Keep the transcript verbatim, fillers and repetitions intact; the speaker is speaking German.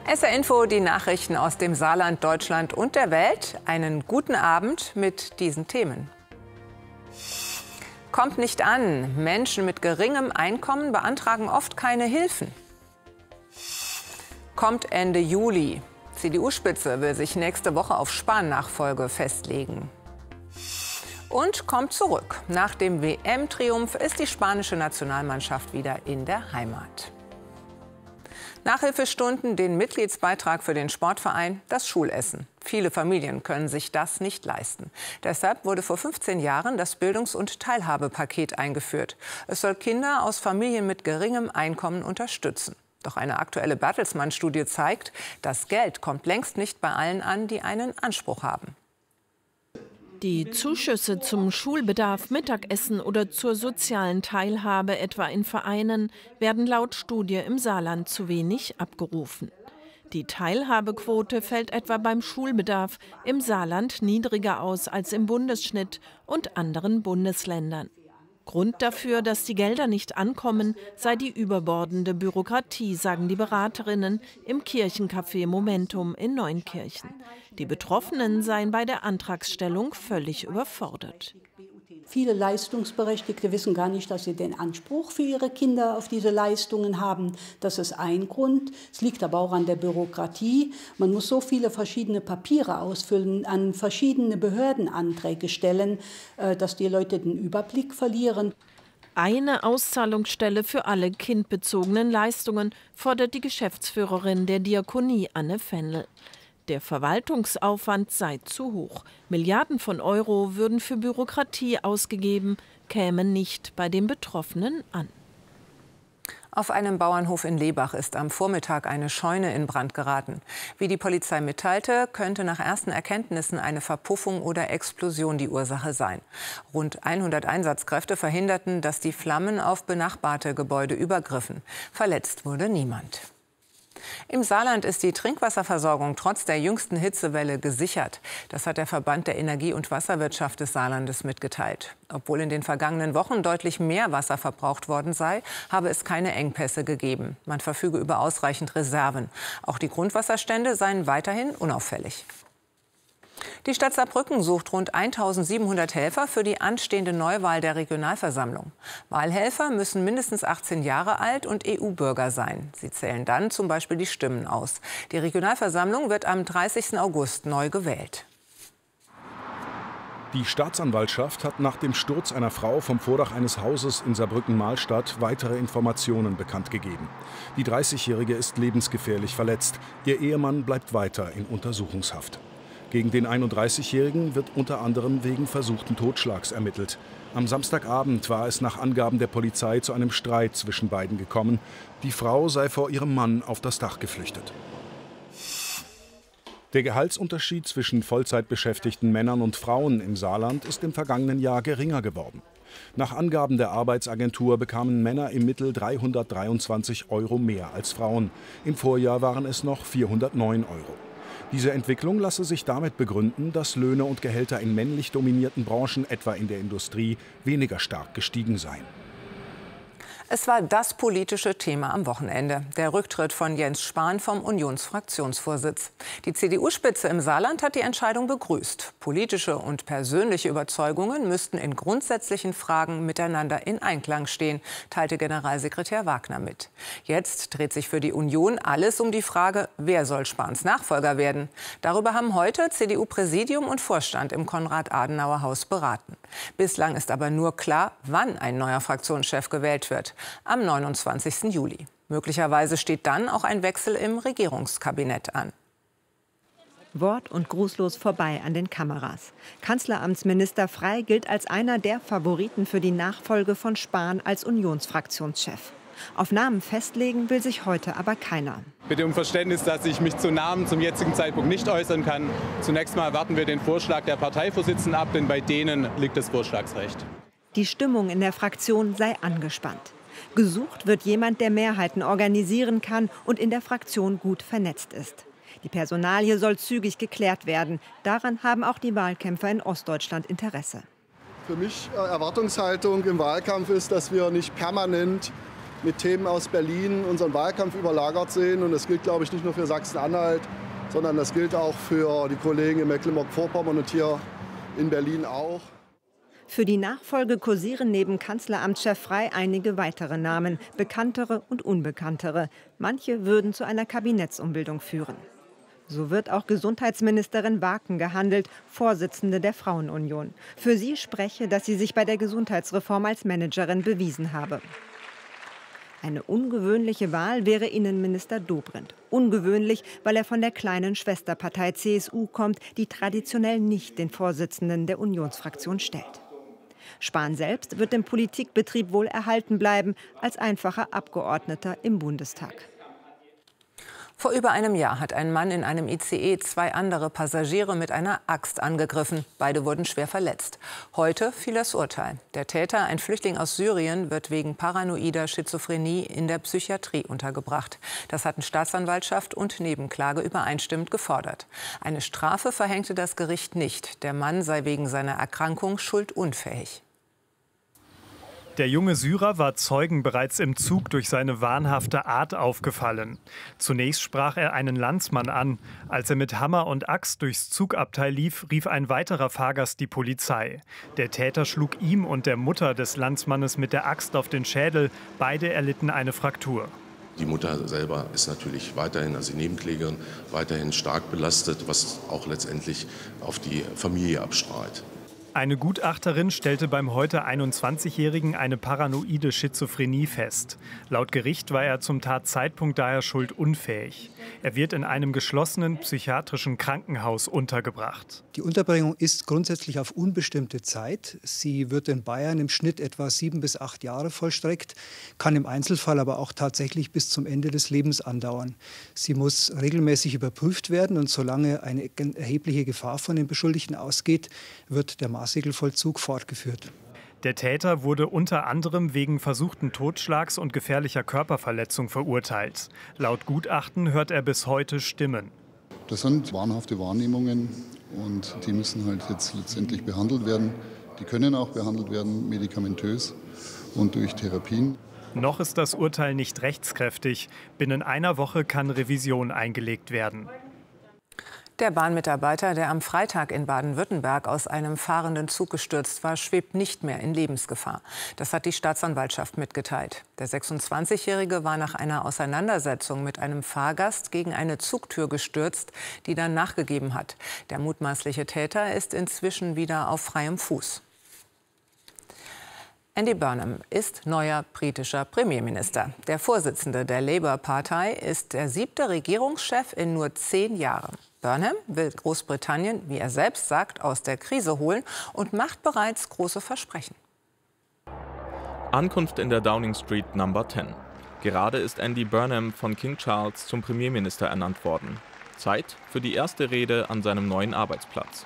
S R Info, die Nachrichten aus dem Saarland, Deutschland und der Welt. Einen guten Abend mit diesen Themen. Kommt nicht an. Menschen mit geringem Einkommen beantragen oft keine Hilfen. Kommt Ende Juli. C D U-Spitze will sich nächste Woche auf Spahn-Nachfolge festlegen. Und kommt zurück. Nach dem W M-Triumph ist die spanische Nationalmannschaft wieder in der Heimat. Nachhilfestunden, den Mitgliedsbeitrag für den Sportverein, das Schulessen. Viele Familien können sich das nicht leisten. Deshalb wurde vor fünfzehn Jahren das Bildungs- und Teilhabepaket eingeführt. Es soll Kinder aus Familien mit geringem Einkommen unterstützen. Doch eine aktuelle Bertelsmann-Studie zeigt, das Geld kommt längst nicht bei allen an, die einen Anspruch haben. Die Zuschüsse zum Schulbedarf, Mittagessen oder zur sozialen Teilhabe, etwa in Vereinen, werden laut Studie im Saarland zu wenig abgerufen. Die Teilhabequote fällt etwa beim Schulbedarf im Saarland niedriger aus als im Bundesschnitt und anderen Bundesländern. Grund dafür, dass die Gelder nicht ankommen, sei die überbordende Bürokratie, sagen die Beraterinnen im Kirchencafé Momentum in Neunkirchen. Die Betroffenen seien bei der Antragsstellung völlig überfordert. Viele Leistungsberechtigte wissen gar nicht, dass sie den Anspruch für ihre Kinder auf diese Leistungen haben. Das ist ein Grund. Es liegt aber auch an der Bürokratie. Man muss so viele verschiedene Papiere ausfüllen, an verschiedene Behördenanträge stellen, dass die Leute den Überblick verlieren. Eine Auszahlungsstelle für alle kindbezogenen Leistungen fordert die Geschäftsführerin der Diakonie, Anne Fennel. Der Verwaltungsaufwand sei zu hoch. Milliarden von Euro würden für Bürokratie ausgegeben, kämen nicht bei den Betroffenen an. Auf einem Bauernhof in Lebach ist am Vormittag eine Scheune in Brand geraten. Wie die Polizei mitteilte, könnte nach ersten Erkenntnissen eine Verpuffung oder Explosion die Ursache sein. Rund hundert Einsatzkräfte verhinderten, dass die Flammen auf benachbarte Gebäude übergriffen. Verletzt wurde niemand. Im Saarland ist die Trinkwasserversorgung trotz der jüngsten Hitzewelle gesichert. Das hat der Verband der Energie- und Wasserwirtschaft des Saarlandes mitgeteilt. Obwohl in den vergangenen Wochen deutlich mehr Wasser verbraucht worden sei, habe es keine Engpässe gegeben. Man verfüge über ausreichend Reserven. Auch die Grundwasserstände seien weiterhin unauffällig. Die Stadt Saarbrücken sucht rund eintausendsiebenhundert Helfer für die anstehende Neuwahl der Regionalversammlung. Wahlhelfer müssen mindestens achtzehn Jahre alt und E U-Bürger sein. Sie zählen dann zum Beispiel die Stimmen aus. Die Regionalversammlung wird am dreißigsten August neu gewählt. Die Staatsanwaltschaft hat nach dem Sturz einer Frau vom Vordach eines Hauses in Saarbrücken-Mahlstadt weitere Informationen bekannt gegeben. Die dreißigjährige ist lebensgefährlich verletzt. Ihr Ehemann bleibt weiter in Untersuchungshaft. Gegen den einunddreißigjährigen wird unter anderem wegen versuchten Totschlags ermittelt. Am Samstagabend war es nach Angaben der Polizei zu einem Streit zwischen beiden gekommen. Die Frau sei vor ihrem Mann auf das Dach geflüchtet. Der Gehaltsunterschied zwischen Vollzeitbeschäftigten Männern und Frauen im Saarland ist im vergangenen Jahr geringer geworden. Nach Angaben der Arbeitsagentur bekamen Männer im Mittel dreihundertdreiundzwanzig Euro mehr als Frauen. Im Vorjahr waren es noch vierhundertneun Euro. Diese Entwicklung lasse sich damit begründen, dass Löhne und Gehälter in männlich dominierten Branchen, etwa in der Industrie, weniger stark gestiegen seien. Es war das politische Thema am Wochenende. Der Rücktritt von Jens Spahn vom Unionsfraktionsvorsitz. Die C D U-Spitze im Saarland hat die Entscheidung begrüßt. Politische und persönliche Überzeugungen müssten in grundsätzlichen Fragen miteinander in Einklang stehen, teilte Generalsekretär Wagner mit. Jetzt dreht sich für die Union alles um die Frage, wer soll Spahns Nachfolger werden. Darüber haben heute C D U-Präsidium und Vorstand im Konrad-Adenauer-Haus beraten. Bislang ist aber nur klar, wann ein neuer Fraktionschef gewählt wird. Am neunundzwanzigsten Juli. Möglicherweise steht dann auch ein Wechsel im Regierungskabinett an. Wort- und grußlos vorbei an den Kameras. Kanzleramtsminister Frey gilt als einer der Favoriten für die Nachfolge von Spahn als Unionsfraktionschef. Auf Namen festlegen will sich heute aber keiner. Bitte um Verständnis, dass ich mich zu Namen zum jetzigen Zeitpunkt nicht äußern kann. Zunächst mal warten wir den Vorschlag der Parteivorsitzenden ab, denn bei denen liegt das Vorschlagsrecht. Die Stimmung in der Fraktion sei angespannt. Gesucht wird jemand, der Mehrheiten organisieren kann und in der Fraktion gut vernetzt ist. Die Personalie soll zügig geklärt werden. Daran haben auch die Wahlkämpfer in Ostdeutschland Interesse. Für mich äh, Erwartungshaltung im Wahlkampf ist, dass wir nicht permanent mit Themen aus Berlin unseren Wahlkampf überlagert sehen. Und das gilt, glaube ich, nicht nur für Sachsen-Anhalt, sondern das gilt auch für die Kollegen in Mecklenburg-Vorpommern und hier in Berlin auch. Für die Nachfolge kursieren neben Kanzleramtschef Frey einige weitere Namen, bekanntere und unbekanntere. Manche würden zu einer Kabinettsumbildung führen. So wird auch Gesundheitsministerin Waken gehandelt, Vorsitzende der Frauenunion. Für sie spreche, dass sie sich bei der Gesundheitsreform als Managerin bewiesen habe. Eine ungewöhnliche Wahl wäre Innenminister Dobrindt. Ungewöhnlich, weil er von der kleinen Schwesterpartei C S U kommt, die traditionell nicht den Vorsitzenden der Unionsfraktion stellt. Spahn selbst wird im Politikbetrieb wohl erhalten bleiben, als einfacher Abgeordneter im Bundestag. Vor über einem Jahr hat ein Mann in einem I C E zwei andere Passagiere mit einer Axt angegriffen. Beide wurden schwer verletzt. Heute fiel das Urteil. Der Täter, ein Flüchtling aus Syrien, wird wegen paranoider Schizophrenie in der Psychiatrie untergebracht. Das hatten Staatsanwaltschaft und Nebenklage übereinstimmend gefordert. Eine Strafe verhängte das Gericht nicht. Der Mann sei wegen seiner Erkrankung schuldunfähig. Der junge Syrer war Zeugen bereits im Zug durch seine wahnhafte Art aufgefallen. Zunächst sprach er einen Landsmann an. Als er mit Hammer und Axt durchs Zugabteil lief, rief ein weiterer Fahrgast die Polizei. Der Täter schlug ihm und der Mutter des Landsmannes mit der Axt auf den Schädel. Beide erlitten eine Fraktur. Die Mutter selber ist natürlich weiterhin, also die Nebenklägerin, weiterhin stark belastet, was auch letztendlich auf die Familie abstrahlt. Eine Gutachterin stellte beim heute einundzwanzigjährigen eine paranoide Schizophrenie fest. Laut Gericht war er zum Tatzeitpunkt daher schuldunfähig. Er wird in einem geschlossenen psychiatrischen Krankenhaus untergebracht. Die Unterbringung ist grundsätzlich auf unbestimmte Zeit. Sie wird in Bayern im Schnitt etwa sieben bis acht Jahre vollstreckt, kann im Einzelfall aber auch tatsächlich bis zum Ende des Lebens andauern. Sie muss regelmäßig überprüft werden und solange eine erhebliche Gefahr von den Beschuldigten ausgeht, wird der Maßregelvollzug fortgeführt. Der Täter wurde unter anderem wegen versuchten Totschlags und gefährlicher Körperverletzung verurteilt. Laut Gutachten hört er bis heute Stimmen. Das sind wahnhafte Wahrnehmungen und die müssen halt jetzt letztendlich behandelt werden. Die können auch behandelt werden medikamentös und durch Therapien. Noch ist das Urteil nicht rechtskräftig. Binnen einer Woche kann Revision eingelegt werden. Der Bahnmitarbeiter, der am Freitag in Baden-Württemberg aus einem fahrenden Zug gestürzt war, schwebt nicht mehr in Lebensgefahr. Das hat die Staatsanwaltschaft mitgeteilt. Der sechsundzwanzigjährige war nach einer Auseinandersetzung mit einem Fahrgast gegen eine Zugtür gestürzt, die dann nachgegeben hat. Der mutmaßliche Täter ist inzwischen wieder auf freiem Fuß. Andy Burnham ist neuer britischer Premierminister. Der Vorsitzende der Labour-Partei ist der siebte Regierungschef in nur zehn Jahren. Burnham will Großbritannien, wie er selbst sagt, aus der Krise holen und macht bereits große Versprechen. Ankunft in der Downing Street Number zehn. Gerade ist Andy Burnham von King Charles zum Premierminister ernannt worden. Zeit für die erste Rede an seinem neuen Arbeitsplatz.